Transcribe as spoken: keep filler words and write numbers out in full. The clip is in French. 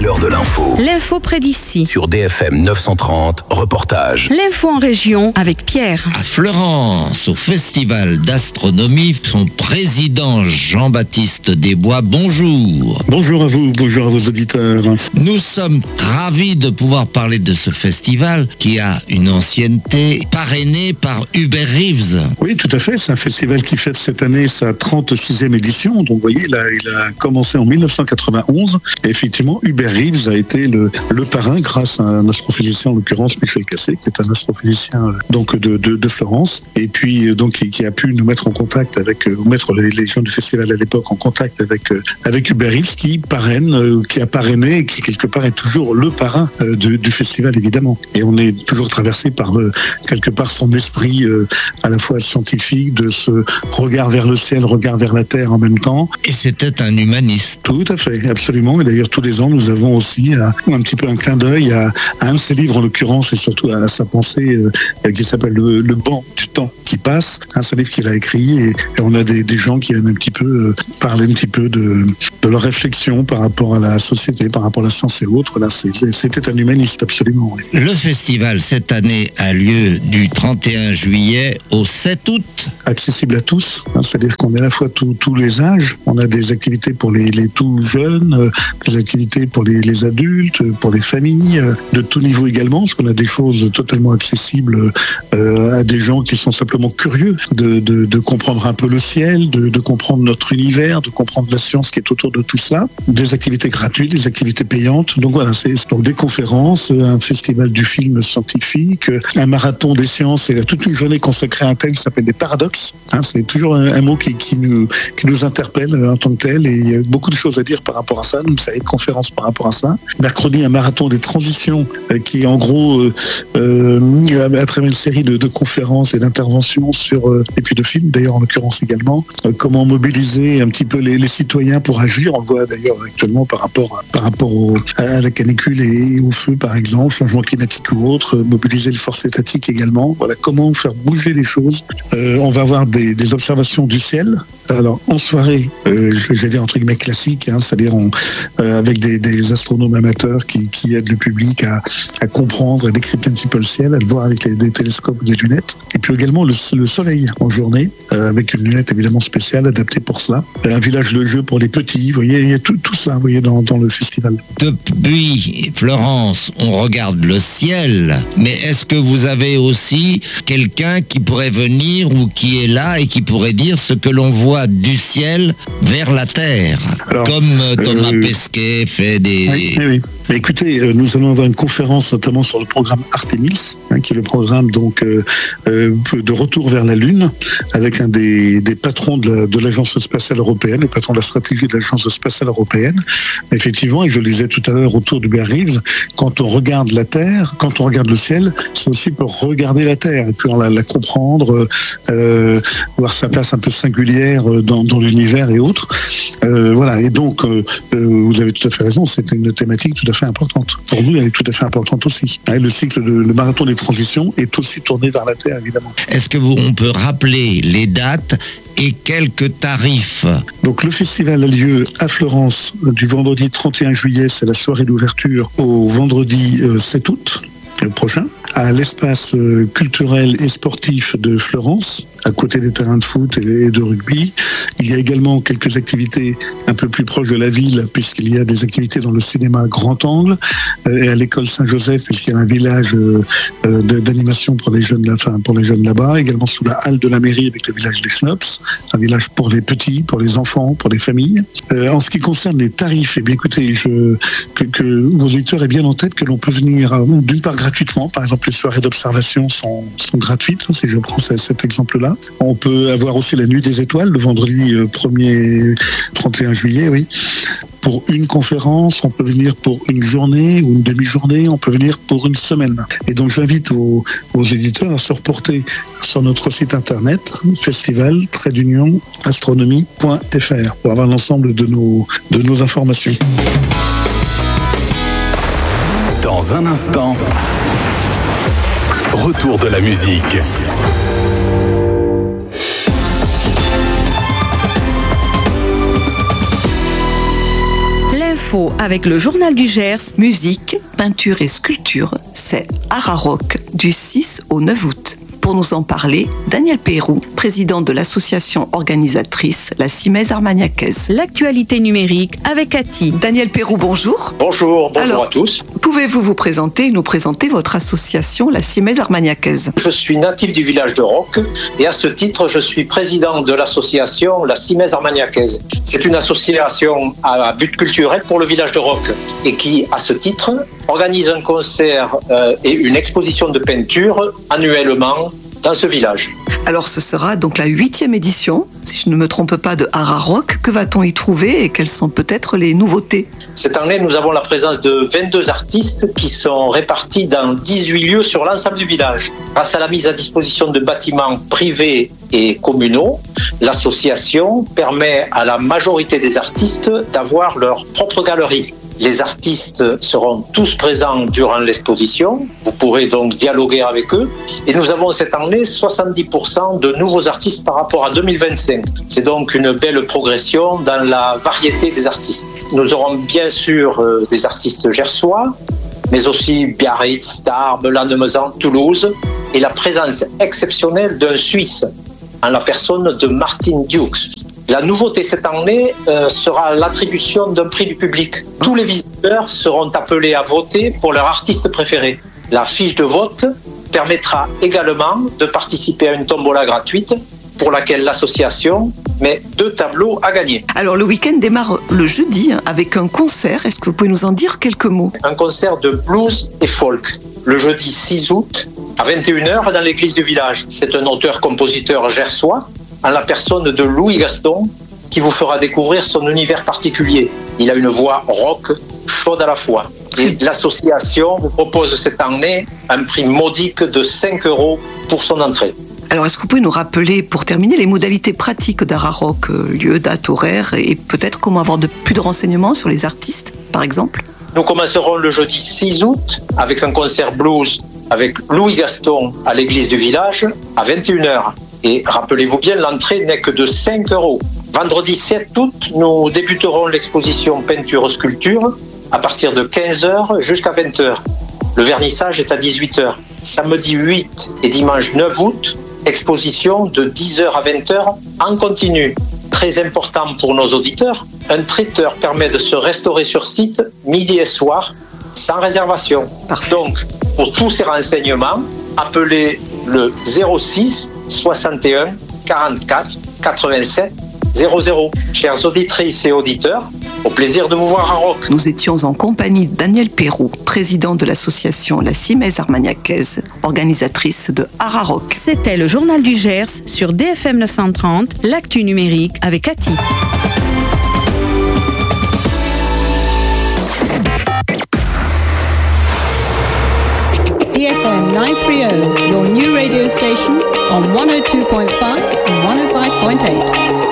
l'heure de l'info. L'info près d'ici. Sur D F M neuf cent trente, reportage. L'info en région avec Pierre. À Florence, au Festival d'Astronomie, son président Jean-Baptiste Desbois, bonjour. Bonjour à vous, bonjour à vos auditeurs. Nous sommes ravis de pouvoir parler de ce festival qui a une ancienneté parrainée par Hubert Reeves. Oui, tout à fait, c'est un festival qui fête cette année sa trente-sixième édition. Donc vous voyez, là, il a commencé en mille neuf cent quatre-vingt-onze. Et effectivement, Hubert Reeves a été le, le parrain grâce à un astrophysicien, en l'occurrence Michel Cassé, qui est un astrophysicien donc de, de, de Florence, et puis donc qui, qui a pu nous mettre en contact avec, euh, mettre les, les gens du festival à l'époque en contact avec euh, avec Hubert Reeves, qui parraine, euh, qui a parrainé, et qui quelque part est toujours le parrain euh, du, du festival évidemment. Et on est toujours traversé par euh, quelque part son esprit euh, à la fois scientifique, de ce regard vers le ciel, regard vers la terre en même temps. Et c'était un humaniste. Tout à fait, absolument. Et d'ailleurs tous les ans nous avons aussi euh, un petit peu un clin d'œil à, à un de ses livres en l'occurrence, et surtout à sa pensée euh, qui s'appelle le, le banc du temps qui passe. Hein, c'est un livre qu'il a écrit, et, et on a des, des gens qui viennent un petit peu euh, parler un petit peu de, de leur réflexion par rapport à la société, par rapport à la science et autres. Là, c'est, c'était un humaniste, absolument. Oui. Le festival cette année a lieu du trente et un juillet au sept août. Accessible à tous, hein, c'est-à-dire qu'on est à la fois tous, tous les âges. On a des activités pour les, les tout jeunes, euh, des activités pour les, les adultes, pour les familles, euh, de tout niveau également, parce qu'on a des choses totalement accessibles euh, à des gens qui sont simplement curieux de, de, de comprendre un peu le ciel, de, de comprendre notre univers, de comprendre la science qui est autour de tout ça. Des activités gratuites, des activités payantes. Donc voilà, c'est donc des conférences, un festival du film scientifique, un marathon des sciences, et toute une journée consacrée à un thème qui s'appelle des paradoxes. Hein, c'est toujours un, un mot qui, qui, nous, qui nous interpelle en tant que tel, et il y a beaucoup de choses à dire par rapport à ça. Donc ça a une conférence par rapport à ça. Mercredi, un marathon des transitions euh, qui en gros euh, euh, à travers une série de, de conférences et d'interventions sur euh, et puis de films d'ailleurs en l'occurrence également, euh, comment mobiliser un petit peu les, les citoyens pour agir. On le voit d'ailleurs actuellement par rapport à, par rapport au, à la canicule et au feu par exemple, changement climatique ou autre, euh, mobiliser les forces étatiques également. Voilà, comment faire bouger les choses. Euh, on va avoir des, des observations du ciel. Alors en soirée, euh, je vais dire entre guillemets classique, hein, c'est-à-dire on, euh, avec des, des astronomes amateurs qui, qui aident le public à, à comprendre, à décrypter un petit peu le ciel, à le voir avec les, des télescopes ou des lunettes. Et puis également le, le soleil en journée, euh, avec une lunette évidemment spéciale adaptée pour cela. Un village de jeu pour les petits, vous voyez, il y a tout, tout ça, vous voyez, dans, dans le festival. Depuis Florence, on regarde le ciel, mais est-ce que vous avez aussi quelqu'un qui pourrait venir ou qui est là et qui pourrait dire ce que l'on voit du ciel vers la terre, alors, comme Thomas euh, Pesquet fait des... Oui, oui, oui. Mais écoutez, euh, nous allons avoir une conférence notamment sur le programme Artemis, hein, qui est le programme donc euh, euh, de retour vers la Lune, avec un des, des patrons de, la, de l'Agence spatiale européenne, le patron de la stratégie de l'Agence spatiale européenne. Effectivement, et je le disais tout à l'heure autour de Hubert Reeves, quand on regarde la Terre, quand on regarde le ciel, c'est aussi pour regarder la Terre, et puis on la, la comprendre, euh, voir sa place un peu singulière dans, dans l'univers et autres. Euh, voilà, et donc, euh, vous avez tout à fait raison, c'est une thématique tout à fait importante. Pour nous, elle est tout à fait importante aussi. Le cycle de le marathon des transitions est aussi tourné vers la Terre, évidemment. Est-ce que vous, on peut rappeler les dates et quelques tarifs? Donc le festival a lieu à Florence du vendredi trente et un juillet, c'est la soirée d'ouverture, au vendredi sept août prochain, à l'espace culturel et sportif de Florence, à côté des terrains de foot et de rugby. Il y a également quelques activités un peu plus proches de la ville, puisqu'il y a des activités dans le cinéma Grand Angle et à l'école Saint-Joseph, puisqu'il y a un village d'animation pour les jeunes, enfin pour les jeunes là-bas. Également sous la halle de la mairie avec le village des Schnops, un village pour les petits, pour les enfants, pour les familles. Euh, en ce qui concerne les tarifs, eh bien écoutez, je, que, que vos auditeurs aient bien en tête que l'on peut venir d'une part gratuitement. Par exemple, les soirées d'observation sont, sont gratuites, si je prends cet exemple-là. On peut avoir aussi la nuit des étoiles, le vendredi premier trente et un juillet, oui. Pour une conférence, on peut venir pour une journée ou une demi-journée, on peut venir pour une semaine. Et donc j'invite aux, aux éditeurs à se reporter sur notre site internet festival trait d'union astronomie point f r pour avoir l'ensemble de nos, de nos informations. Dans un instant, retour de la musique. Info avec le Journal du Gers. Musique, peinture et sculpture, c'est Ararock du six au neuf août. Pour nous en parler, Daniel Peyrou, président de l'association organisatrice La Cimez Armagnacaise. L'actualité numérique avec Cathy. Daniel Peyrou, bonjour. Bonjour, bonjour Alors, à tous. Pouvez-vous vous présenter et nous présenter votre association La Cimez Armagnacaise? Je suis natif du village de Roques et à ce titre, je suis président de l'association La Cimez Armagnacaise. C'est une association à but culturel pour le village de Roques et qui, à ce titre, organise un concert euh, et une exposition de peinture annuellement dans ce village. Alors ce sera donc la huitième édition, si je ne me trompe pas, de Ararock. Que va-t-on y trouver et quelles sont peut-être les nouveautés? Cette année, nous avons la présence de vingt-deux artistes qui sont répartis dans dix-huit lieux sur l'ensemble du village. Grâce à la mise à disposition de bâtiments privés et communaux, l'association permet à la majorité des artistes d'avoir leur propre galerie. Les artistes seront tous présents durant l'exposition. Vous pourrez donc dialoguer avec eux. Et nous avons cette année soixante-dix pour cent de nouveaux artistes par rapport à deux mille vingt-cinq. C'est donc une belle progression dans la variété des artistes. Nous aurons bien sûr euh, des artistes gersois, mais aussi Biarritz, Tarbes, Lannemezan, Toulouse, et la présence exceptionnelle d'un Suisse, en la personne de Martin Dukes. La nouveauté cette année euh, sera l'attribution d'un prix du public. Tous les visiteurs seront appelés à voter pour leur artiste préféré. La fiche de vote permettra également de participer à une tombola gratuite pour laquelle l'association met deux tableaux à gagner. Alors le week-end démarre le jeudi avec un concert. Est-ce que vous pouvez nous en dire quelques mots? Un concert de blues et folk, le jeudi six août à vingt et une heures dans l'église du village. C'est un auteur-compositeur gersois, en la personne de Louis Gaston, qui vous fera découvrir son univers particulier. Il a une voix rock, chaude à la fois. Et l'association vous propose cette année un prix modique de cinq euros pour son entrée. Alors, est-ce que vous pouvez nous rappeler, pour terminer, les modalités pratiques d'Ararock, lieu, date, horaire, et peut-être comment avoir de plus de renseignements sur les artistes, par exemple? Nous commencerons le jeudi six août avec un concert blues avec Louis Gaston à l'église du village à vingt et une heures. Et rappelez-vous bien, l'entrée n'est que de cinq euros. Vendredi sept août, nous débuterons l'exposition peinture-sculpture à partir de quinze heures jusqu'à vingt heures. Le vernissage est à dix-huit heures. Samedi huit et dimanche neuf août, exposition de dix heures à vingt heures en continu. Très important pour nos auditeurs, un traiteur permet de se restaurer sur site midi et soir sans réservation. Parfait. Donc, pour tous ces renseignements, appelez le zéro six soixante et un quarante-quatre quatre-vingt-sept zéro zéro. Chères auditrices et auditeurs, au plaisir de vous voir à Roques. Nous étions en compagnie de Daniel Peyrou, président de l'association La Cimez Armagnacaise, organisatrice de Ararock. C'était le Journal du Gers sur D F M neuf cent trente, l'actu numérique avec Cathy. D F M nine thirty, your new radio station on one oh two point five and one oh five point eight.